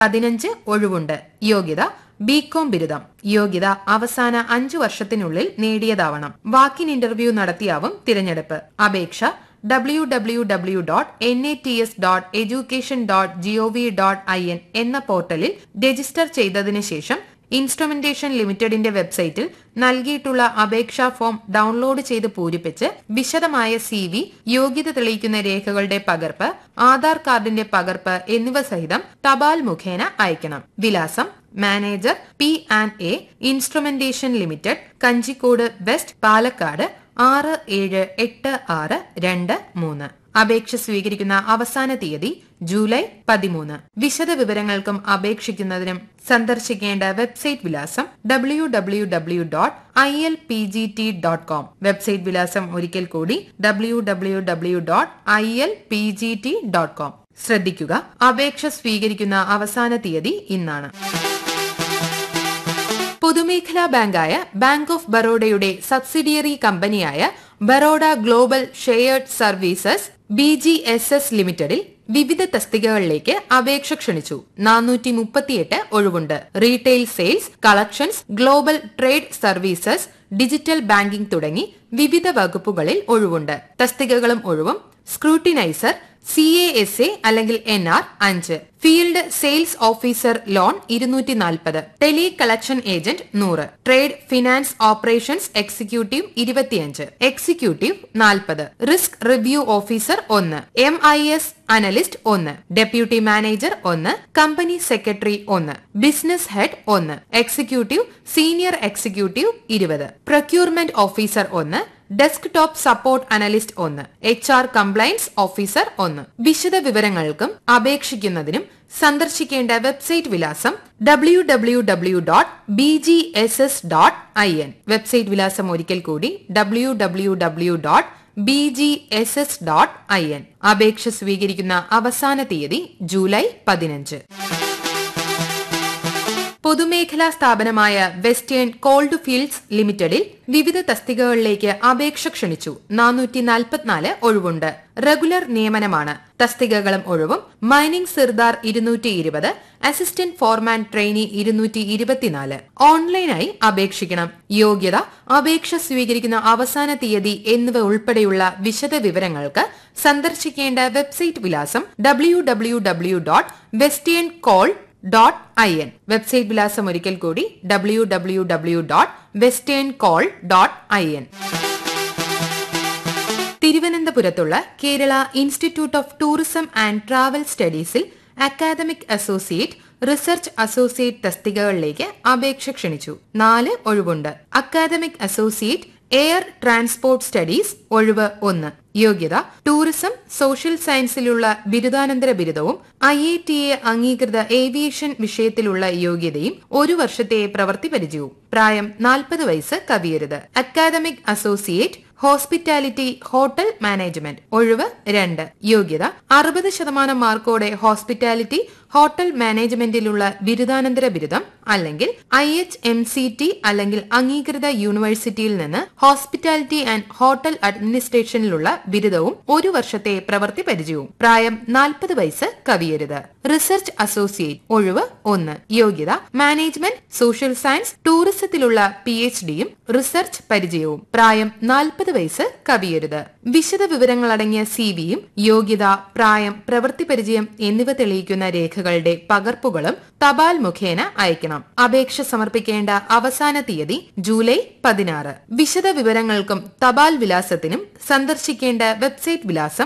15 ഒഴിവുണ്ട്. യോഗ്യത ബികോം ബിരുദം. യോഗ്യത അവസാന 5 വർഷത്തിനുള്ളിൽ നേടിയതാവണം. വാക്കിൻ ഇന്റർവ്യൂ നടത്തിയാവും തിരഞ്ഞെടുപ്പ്. അപേക്ഷ www.nats.education.gov.in എന്ന പോർട്ടലിൽ രജിസ്റ്റർ ചെയ്തതിനു ശേഷം ഇൻസ്ട്രുമെന്റേഷൻ ലിമിറ്റഡിന്റെ വെബ്സൈറ്റിൽ നൽകിയിട്ടുള്ള അപേക്ഷാ ഫോം ഡൌൺലോഡ് ചെയ്ത് പൂരിപ്പിച്ച് വിശദമായ CV, യോഗ്യത തെളിയിക്കുന്ന രേഖകളുടെ പകർപ്പ്, ആധാർ കാർഡിന്റെ പകർപ്പ് എന്നിവ സഹിതം തപാൽ മുഖേന അയക്കണം. വിലാസം: manager P&A instrumentation limited, Kanjikode west, Palakkad 678623. അപേക്ഷ സ്വീകരിക്കുന്ന അവസാന തീയതി ജൂലൈ 13. വിശദ വിവരങ്ങൾക്കും അപേക്ഷിക്കുന്നതിനും സന്ദർശിക്കേണ്ട വെബ്സൈറ്റ് വിലാസം www.ilpgt.com. വെബ്സൈറ്റ് വിലാസം ഒരിക്കൽ കൂടി www.ilpgt.com. ശ്രദ്ധിക്കുക, അപേക്ഷ സ്വീകരിക്കുന്ന അവസാന തീയതി ഇന്നാണ്. പൊതുമേഖലാ ബാങ്കായ ബാങ്ക് ഓഫ് ബറോഡയുടെ സബ്സിഡിയറി കമ്പനിയായ Baroda global shared services BGSS ലിമിറ്റഡിൽ വിവിധ തസ്തികകളിലേക്ക് അപേക്ഷ ക്ഷണിച്ചു. 438 ഒഴിവുണ്ട്. Retail sales, collections, global trade services, digital banking തുടങ്ങി വിവിധ വകുപ്പുകളിൽ ഒഴിവുണ്ട്. തസ്തികകളും ഒഴിവും: സ്ക്രൂട്ടിനൈസർ CASA അല്ലെങ്കിൽ NR 5, field sales officer loan 240, tele collection agent 100, trade finance operations executive 25, executive 40, risk review officer 1, MIS analyst 1, deputy manager 1, company secretary 1, business head 1, executive senior executive 20, procurement officer 1, desktop support analyst 1, HR compliance officer 1. വിശദ വിവരങ്ങൾക്കും അപേക്ഷിക്കുന്നതിനും സന്ദർശിക്കേണ്ട website വിലാസം www.bgss.in. Website വിലാസം ഒരിക്കൽ കൂടി www.bgss.in. അപേക്ഷ സ്വീകരിക്കുന്ന അവസാന തീയതി ജൂലൈ 15. പൊതുമേഖലാ സ്ഥാപനമായ വെസ്റ്റേൺ കോൾഡ് ഫീൽഡ്സ് ലിമിറ്റഡിൽ വിവിധ തസ്തികകളിലേക്ക് അപേക്ഷ ക്ഷണിച്ചു. 444 ഒഴിവുണ്ട്. റെഗുലർ നിയമനമാണ്. തസ്തികകളും ഒഴിവും: മൈനിംഗ് സിർദാർ 220, അസിസ്റ്റന്റ് ഫോർമാൻ ട്രെയിനി 224. ഓൺലൈനായി അപേക്ഷിക്കണം. യോഗ്യത, അപേക്ഷ സ്വീകരിക്കുന്ന അവസാന തീയതി എന്നിവ ഉൾപ്പെടെയുള്ള വിശദ വിവരങ്ങൾക്ക് സന്ദർശിക്കേണ്ട വെബ്സൈറ്റ് വിലാസം www.westerncoal.in. വെബ്സൈറ്റ് വിലാസം ഒരിക്കൽ കൂടി www.westerncoal.in. തിരുവനന്തപുരത്തുള്ള Kerala institute of tourism and travel സ്റ്റഡീസിൽ academic associate, research associate തസ്തികകളിലേക്ക് അപേക്ഷ ക്ഷണിച്ചു. 4 ഒഴിവുണ്ട്. Academic associate air transport studies ഒഴിവ് 1. യോഗ്യത ടൂറിസം, സോഷ്യൽ സയൻസിലുള്ള ബിരുദാനന്തര ബിരുദവും IATA അംഗീകൃത ഏവിയേഷൻ വിഷയത്തിലുള്ള യോഗ്യതയും 1 വർഷത്തെ പ്രവൃത്തി പരിചയവും. പ്രായം 40 വയസ്സ് കവിയരുത്. Academic associate hospitality, hotel management ഒഴിവ് 2. യോഗ്യത 60% മാർക്കോടെ ഹോസ്പിറ്റാലിറ്റി, ഹോട്ടൽ മാനേജ്മെന്റിലുള്ള ബിരുദാനന്തര ബിരുദം അല്ലെങ്കിൽ IHMCT അല്ലെങ്കിൽ അംഗീകൃത യൂണിവേഴ്സിറ്റിയിൽ നിന്ന് ഹോസ്പിറ്റാലിറ്റി ആൻഡ് ഹോട്ടൽ അഡ്മിനിസ്ട്രേഷനിലുള്ള ബിരുദവും 1 വർഷത്തെ പ്രവൃത്തി പരിചയവും. പ്രായം 40 വയസ്സ് കവിയരുത്. റിസർച്ച് അസോസിയേറ്റ് ഒഴിവ് 1. യോഗ്യത മാനേജ്മെന്റ്, സോഷ്യൽ സയൻസ്, ടൂറിസത്തിലുള്ള PhDയും റിസർച്ച് പരിചയവും. പ്രായം 40 വയസ്സ് കവിയരുത്. വിശദ വിവരങ്ങളടങ്ങിയ CVയും യോഗ്യത, പ്രായം, പ്രവൃത്തി പരിചയം എന്നിവ തെളിയിക്കുന്ന രേഖകളുടെ പകർപ്പുകളും തപാൽ മുഖേന അയക്കണം. അപേക്ഷ സമർപ്പിക്കേണ്ട അവസാന തീയതി ജൂലൈ 16. വിശദ വിവരങ്ങൾക്കും തപാൽ വിലാസത്തിനും സന്ദർശിക്കേണ്ട വെബ്സൈറ്റ് വിലാസം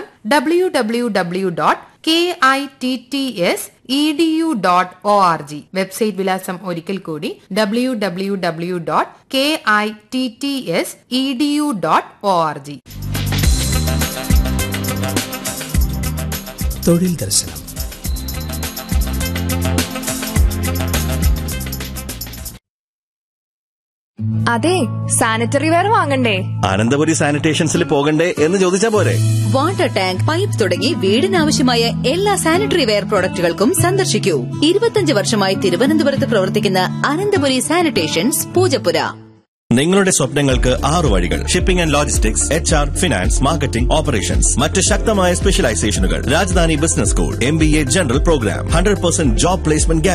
www.kitts.edu.org. വെബ്സൈറ്റ് വിലാസം ഒരിക്കൽ കൂടി www.kitts.edu.org. തൊഴിൽ ദർശനം. അതെ, സാനിറ്ററി വെയർ വാങ്ങണ്ടേ? അനന്തപുരി സാനിറ്റേഷൻസിൽ പോകണ്ടേ എന്ന് ചോദിച്ചാ പോരെ? വാട്ടർ ടാങ്ക്, പൈപ്പ് തുടങ്ങി വീടിനാവശ്യമായ എല്ലാ സാനിറ്ററി വെയർ പ്രോഡക്റ്റുകൾക്കും സന്ദർശിക്കൂ. 25 വർഷമായി തിരുവനന്തപുരത്ത് പ്രവർത്തിക്കുന്ന അനന്തപുരി സാനിറ്റേഷൻസ്, പൂജപ്പുര. നിങ്ങളുടെ സ്വപ്നങ്ങൾക്ക് 6 വഴികൾ. Shipping and logistics, HR, finance, marketing, operations. മറ്റ് ശക്തമായ സ്പെഷ്യലൈസേഷനുകൾ. Rajdhani business school, MBA general programme, 100% job placement